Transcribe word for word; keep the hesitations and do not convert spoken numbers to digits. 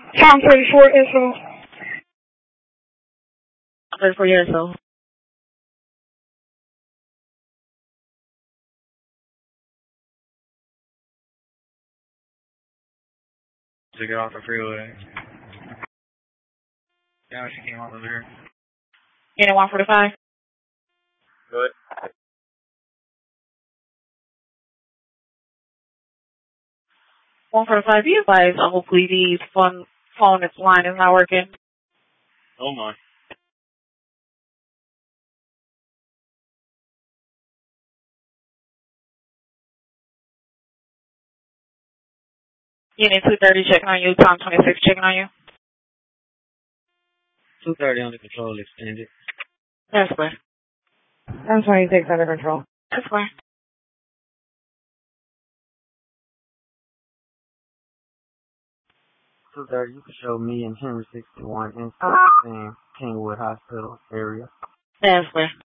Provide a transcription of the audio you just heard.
Tom thirty-four S O. thirty-four years old. To get off the freeway. Yeah, she came over there. Unit one forty-five. Good. one forty-five, be advised, hopefully the phone, phone its line is not working. Oh my. Unit two thirty checking on you, Tom twenty-six checking on you. two thirty under control extended. That's clear. Tom twenty-six under control. That's clear. two thirty, you can show me and Henry sixty-one in Kingwood Hospital area. That's clear.